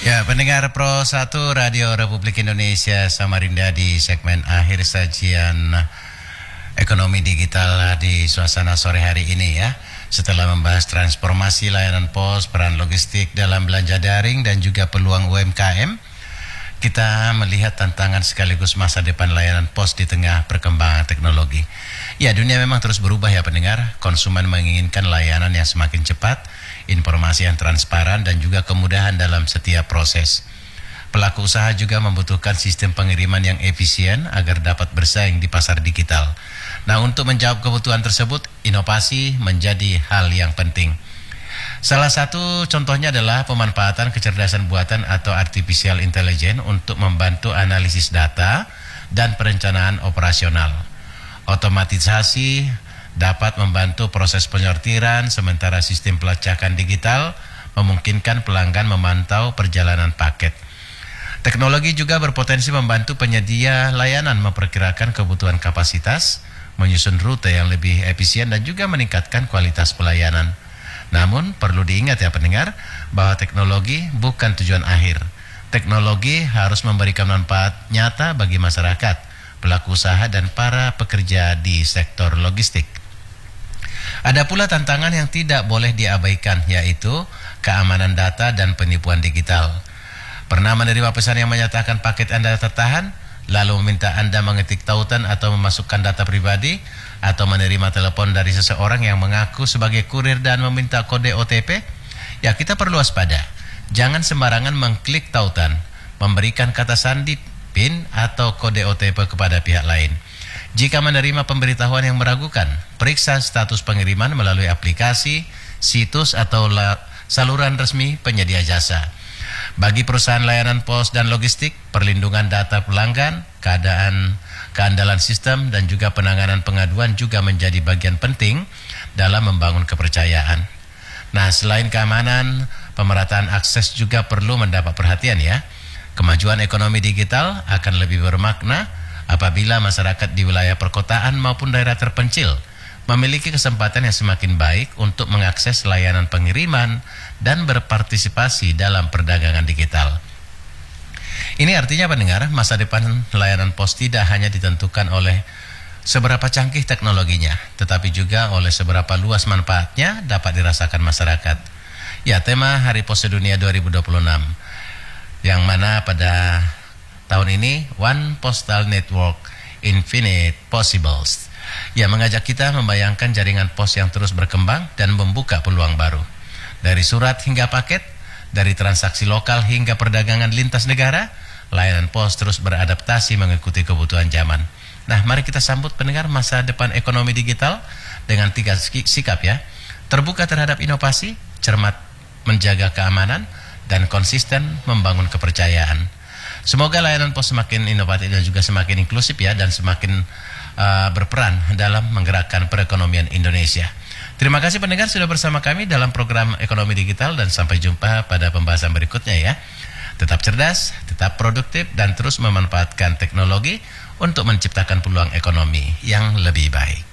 Ya, pendengar Pro 1 Radio Republik Indonesia Samarinda di segmen akhir sajian ekonomi digital di suasana sore hari ini ya. Setelah membahas transformasi layanan pos, peran logistik dalam belanja daring dan juga peluang UMKM, kita melihat tantangan sekaligus masa depan layanan pos di tengah perkembangan teknologi. Ya, dunia memang terus berubah ya pendengar. Konsumen menginginkan layanan yang semakin cepat, informasi yang transparan dan juga kemudahan dalam setiap proses. Pelaku usaha juga membutuhkan sistem pengiriman yang efisien agar dapat bersaing di pasar digital. Nah, untuk menjawab kebutuhan tersebut, inovasi menjadi hal yang penting. Salah satu contohnya adalah pemanfaatan kecerdasan buatan atau artificial intelligence untuk membantu analisis data dan perencanaan operasional. Otomatisasi dapat membantu proses penyortiran, sementara sistem pelacakan digital memungkinkan pelanggan memantau perjalanan paket. Teknologi juga berpotensi membantu penyedia layanan memperkirakan kebutuhan kapasitas, menyusun rute yang lebih efisien dan juga meningkatkan kualitas pelayanan. Namun perlu diingat ya pendengar, bahwa teknologi bukan tujuan akhir. Teknologi harus memberikan manfaat nyata bagi masyarakat, pelaku usaha dan para pekerja di sektor logistik. Ada pula tantangan yang tidak boleh diabaikan, yaitu keamanan data dan penipuan digital. Pernah menerima pesan yang menyatakan paket Anda tertahan, lalu meminta Anda mengetik tautan atau memasukkan data pribadi, atau menerima telepon dari seseorang yang mengaku sebagai kurir dan meminta kode OTP? Ya, kita perlu waspada. Jangan sembarangan mengklik tautan, memberikan kata sandi, PIN, atau kode OTP kepada pihak lain. Jika menerima pemberitahuan yang meragukan, periksa status pengiriman melalui aplikasi, situs, atau saluran resmi penyedia jasa. Bagi perusahaan layanan pos dan logistik, perlindungan data pelanggan, keandalan sistem, dan juga penanganan pengaduan juga menjadi bagian penting dalam membangun kepercayaan. Nah, selain keamanan, pemerataan akses juga perlu mendapat perhatian ya. Kemajuan ekonomi digital akan lebih bermakna apabila masyarakat di wilayah perkotaan maupun daerah terpencil memiliki kesempatan yang semakin baik untuk mengakses layanan pengiriman dan berpartisipasi dalam perdagangan digital. Ini artinya pendengar, masa depan layanan pos tidak hanya ditentukan oleh seberapa canggih teknologinya, tetapi juga oleh seberapa luas manfaatnya dapat dirasakan masyarakat. Ya, tema Hari Pos Sedunia 2026, yang mana pada tahun ini One Postal Network Infinite Possibles, ya, mengajak kita membayangkan jaringan pos yang terus berkembang dan membuka peluang baru. Dari surat hingga paket, dari transaksi lokal hingga perdagangan lintas negara, layanan pos terus beradaptasi mengikuti kebutuhan zaman. Nah, mari kita sambut pendengar masa depan ekonomi digital dengan 3 sikap ya. Terbuka terhadap inovasi, cermat menjaga keamanan, dan konsisten membangun kepercayaan. Semoga layanan pos semakin inovatif dan juga semakin inklusif ya, dan semakin berperan dalam menggerakkan perekonomian Indonesia. Terima kasih pendengar sudah bersama kami dalam program Ekonomi Digital, dan sampai jumpa pada pembahasan berikutnya ya. Tetap cerdas, tetap produktif, dan terus memanfaatkan teknologi untuk menciptakan peluang ekonomi yang lebih baik.